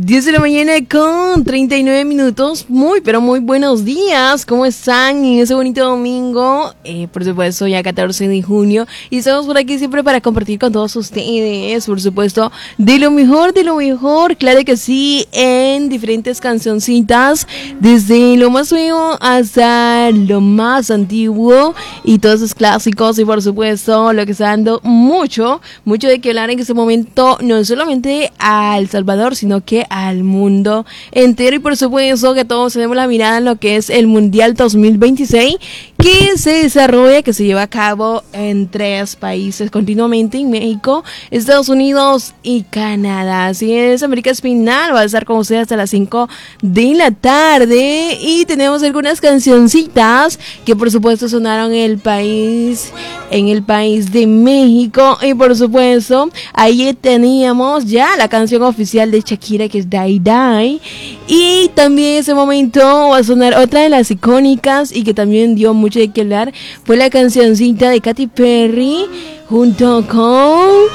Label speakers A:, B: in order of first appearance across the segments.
A: 10 de la mañana con 39 minutos. Muy, pero muy buenos días. ¿Cómo están en ese bonito domingo? Por supuesto, ya 14 de junio. Y estamos por aquí siempre para compartir con todos ustedes. Por supuesto, de lo mejor, de lo mejor. Claro que sí, en diferentes cancioncitas. Desde lo más nuevo hasta lo más antiguo. Y todos esos clásicos. Y por supuesto, lo que está dando mucho de que hablar en este momento. No solamente a El Salvador, sino que al mundo entero. Y por supuesto que todos tenemos la mirada en lo que es el Mundial 2026 que se desarrolla, que se lleva a cabo en 3 países continuamente, en México, Estados Unidos y Canadá. Así es, América Espinal va a estar con ustedes hasta las 5 de la tarde y tenemos algunas cancioncitas que por supuesto sonaron en el país de México. Y por supuesto ahí teníamos ya la canción oficial de Shakira, que es Die Die, y también en ese momento va a sonar otra de las icónicas y que también dio mucho de qué hablar, fue la cancioncita de Katy Perry junto con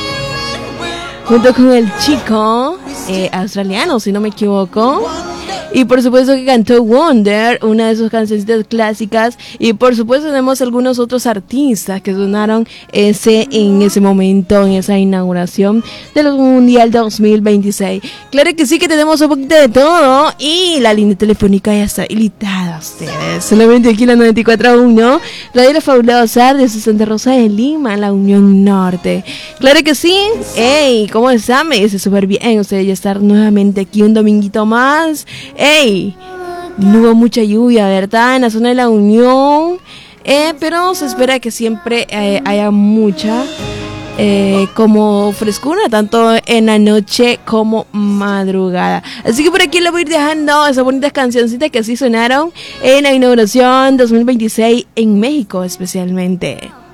A: el chico australiano, si no me equivoco. Y por supuesto que cantó Wonder, una de sus cancioncitas clásicas. Y por supuesto tenemos algunos otros artistas que sonaron en ese momento, en esa inauguración de los Mundial 2026. Claro que sí, que tenemos un poquito de todo. Y la línea telefónica ya está habilitada a ustedes. Solamente aquí la 94.1, Radio La Fabulosa de Santa Rosa de Lima, la Unión Norte. Claro que sí. Hey, ¿cómo están? Me dice súper bien ustedes ya estar nuevamente aquí un dominguito más. ¡Ey! No hubo mucha lluvia, ¿verdad? En la zona de la Unión. Pero se espera que siempre haya mucha como frescura, tanto en la noche como madrugada. Así que por aquí le voy a ir dejando esas bonitas cancioncitas que así sonaron en la inauguración 2026 en México especialmente.